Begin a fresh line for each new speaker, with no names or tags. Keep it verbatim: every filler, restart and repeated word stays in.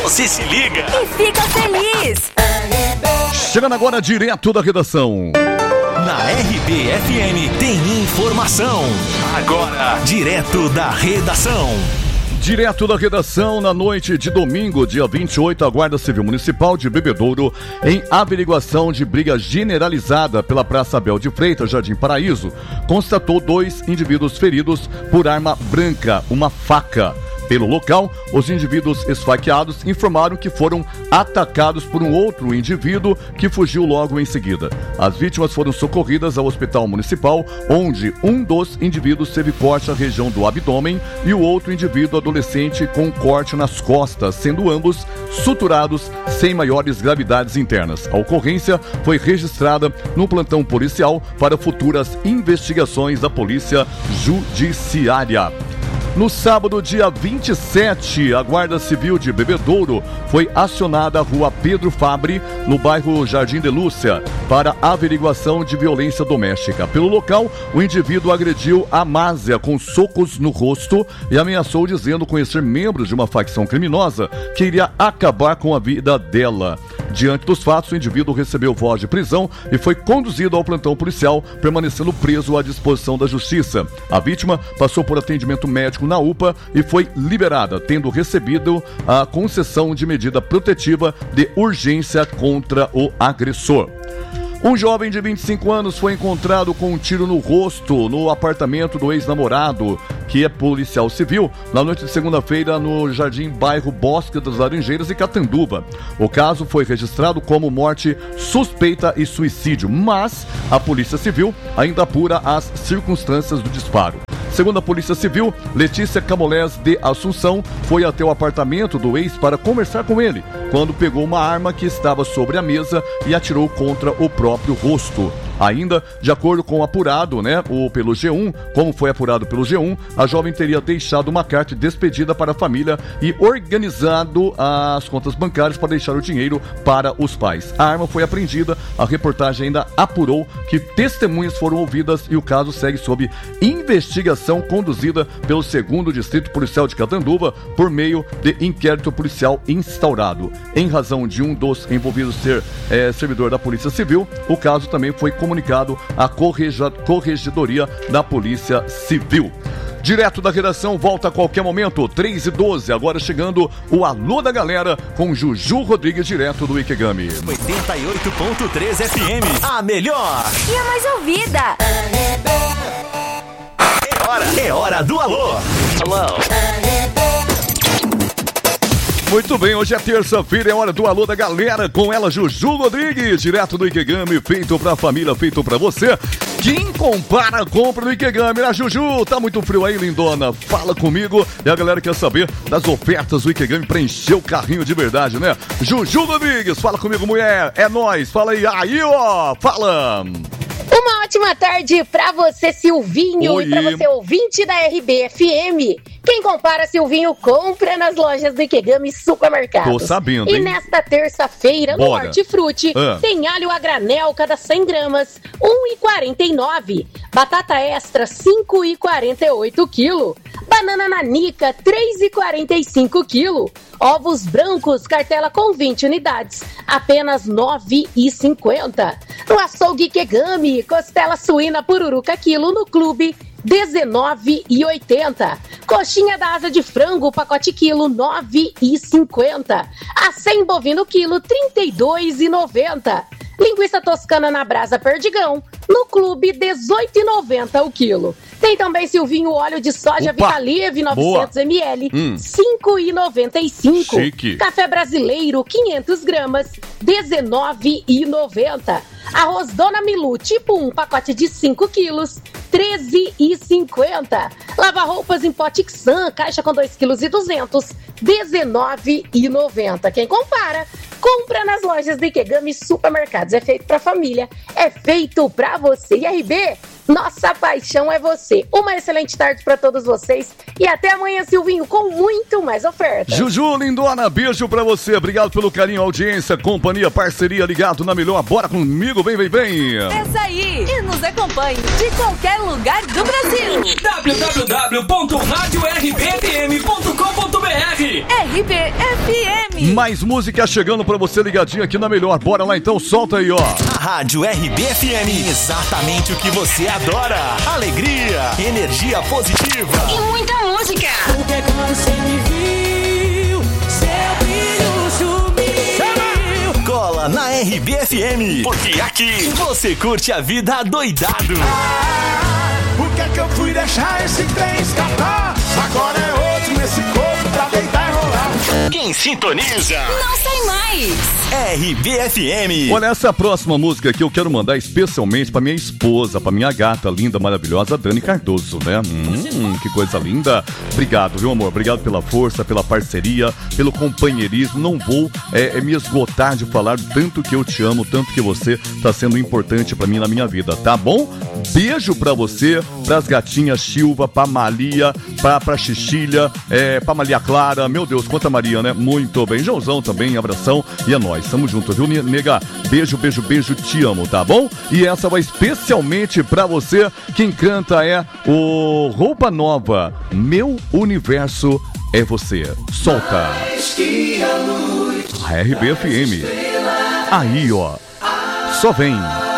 Você se liga
e fica feliz.
Chegando agora direto da redação.
Na R B F M tem informação. Agora, direto da redação.
Direto da redação, na noite de domingo, dia vinte e oito, a Guarda Civil Municipal de Bebedouro, em averiguação de briga generalizada pela Praça Abel de Freitas, Jardim Paraíso, constatou dois indivíduos feridos por arma branca, uma faca. Pelo local, os indivíduos esfaqueados informaram que foram atacados por um outro indivíduo que fugiu logo em seguida. As vítimas foram socorridas ao hospital municipal, onde um dos indivíduos teve corte na região do abdômen e o outro indivíduo adolescente com corte nas costas, sendo ambos suturados sem maiores gravidades internas. A ocorrência foi registrada no plantão policial para futuras investigações da Polícia Judiciária. No sábado, dia vinte e sete, a Guarda Civil de Bebedouro foi acionada à rua Pedro Fabre, no bairro Jardim de Lúcia, para averiguação de violência doméstica. Pelo local, o indivíduo agrediu a Másia com socos no rosto e ameaçou dizendo conhecer membros de uma facção criminosa que iria acabar com a vida dela. Diante dos fatos, o indivíduo recebeu voz de prisão e foi conduzido ao plantão policial, permanecendo preso à disposição da justiça. A vítima passou por atendimento médico na U P A e foi liberada, tendo recebido a concessão de medida protetiva de urgência contra o agressor. Um jovem de vinte e cinco anos foi encontrado com um tiro no rosto no apartamento do ex-namorado, que é policial civil, na noite de segunda-feira no Jardim Bairro Bosque das Laranjeiras e Catanduva. O caso foi registrado como morte suspeita e suicídio, mas a Polícia Civil ainda apura as circunstâncias do disparo. Segundo a Polícia Civil, Letícia Camolés de Assunção foi até o apartamento do ex para conversar com ele, quando pegou uma arma que estava sobre a mesa e atirou contra o próprio rosto. Ainda, de acordo com o apurado, né, o, pelo G um, como foi apurado pelo G um, a jovem teria deixado uma carta de despedida para a família e organizado as contas bancárias para deixar o dinheiro para os pais. A arma foi apreendida, a reportagem ainda apurou que testemunhas foram ouvidas e o caso segue sob investigação conduzida pelo segundo Distrito Policial de Catanduva por meio de inquérito policial instaurado. Em razão de um dos envolvidos ser é, servidor da Polícia Civil, o caso também foi comunicado comunicado à Corregedoria da Polícia Civil. Direto da redação, volta a qualquer momento, três e doze, agora chegando o Alô da Galera com Juju Rodrigues, direto do Ikegami.
oitenta e oito ponto três F M, a melhor
e a mais ouvida.
É hora, é hora do Alô. Alô.
Muito bem, hoje é terça-feira, é hora do Alô da Galera, com ela, Juju Rodrigues, direto do Ikegami, feito pra família, feito pra você. Quem compara, compra no Ikegami, né, Juju? Tá muito frio aí, lindona? Fala comigo, e a galera quer saber das ofertas do Ikegami pra encher o carrinho de verdade, né? Juju Rodrigues, fala comigo, mulher, é nóis, fala aí, aí, ó, fala!
Uma ótima tarde pra você, Silvinho,
Oi.
E pra você, ouvinte da R B F M. Quem compara, Silvinho, compra nas lojas do Ikegami Supermercados.
Tô sabendo,
E
hein?
nesta terça-feira, no
Bora.
Hortifruti,
Ah.
tem alho a granel, cada cem gramas, um real e quarenta e nove centavos. Batata extra, cinco reais e quarenta e oito centavos quilo. Banana nanica, três reais e quarenta e cinco centavos quilo. Ovos brancos, cartela com vinte unidades, apenas nove reais e cinquenta centavos. No açougue Ikegami, costela suína pururuca quilo no clube, dezenove reais e oitenta centavos. Coxinha da asa de frango, pacote quilo, nove reais e cinquenta centavos. Acém bovino quilo, trinta e dois reais e noventa centavos. Linguiça toscana na brasa Perdigão, no clube, dezoito reais e noventa centavos o quilo. Tem também, Silvinho, óleo de soja
Opa,
Vitalive, novecentos mililitros,
Hum.
cinco reais e noventa e cinco centavos.
Chique.
Café brasileiro, quinhentas gramas, dezenove reais e noventa centavos. Arroz Dona Milu, tipo um, pacote de cinco quilos, treze reais e cinquenta centavos. Lava-roupas em pote Xan, caixa com dois vírgula duzentos quilos, dezenove reais e noventa centavos. Quem compara, compra nas lojas do Ikegami Supermercados. É feito pra família, é feito pra você. I R B, Nossa paixão é você. Uma excelente tarde para todos vocês e até amanhã, Silvinho, com muito mais ofertas.
Juju, lindona, beijo pra você. Obrigado pelo carinho, audiência, companhia, parceria, ligado na melhor. Bora comigo, vem, vem, vem.
É isso aí. E nos acompanhe de qualquer lugar do Brasil.
w w w ponto rádio r b f m ponto com ponto b r
R B F M.
Mais música chegando pra você ligadinho aqui na melhor. Bora lá então, solta aí, ó.
A Rádio R B F M, exatamente o que você adora. Alegria, energia positiva
E muita música.
Porque quando você me viu, seu brilho sumiu.
Cola na R B F M, porque aqui você curte a vida adoidado.
Ah, por que que eu fui deixar esse trem escapar? Agora é outro nesse corpo pra deitar e rolar.
Quem sintoniza?
Não sai mais.
R B F M.
Olha, essa próxima música aqui eu quero mandar especialmente pra minha esposa, pra minha gata linda, maravilhosa, Dani Cardoso, né? Hum, que coisa linda. Obrigado, viu, amor? Obrigado pela força, pela parceria, pelo companheirismo. Não vou é, é, me esgotar de falar tanto que eu te amo, tanto que você tá sendo importante pra mim na minha vida, tá bom? Beijo pra você, pras gatinhas Silva, pra Malia, pra, pra Xixilha, é, pra Maria Clara. Meu Deus, quanta Maria, né? Muito bem. Joãozão também, abração. E é nóis, tamo junto, viu, nega? Beijo, beijo, beijo, te amo, tá bom? E essa vai especialmente pra você. Quem canta é o Roupa Nova. Meu universo é você. Solta. R B F M. Aí, ó. Só vem.